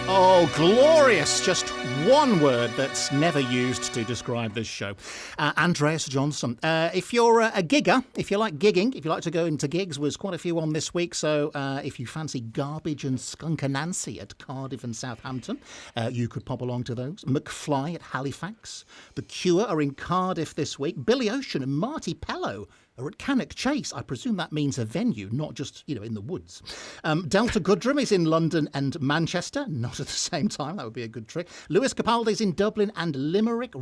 Oh, glorious. Just one word that's never used to describe this show. Andreas Johnson. If you're a gigger, if you like gigging, if you like to go into gigs, there's quite a few on this week. So if you fancy Garbage and Skunk Anansie at Cardiff and Southampton, you could pop along to those. McFly at Halifax. The Cure are in Cardiff this week. Billy Ocean and Marty Pellow are at Cannock Chase. I presume that means a venue, not just, in the woods. Delta Goodrem is in London and Manchester, not at the same time. That would be a good trick. Lewis Capaldi's in Dublin and Limerick.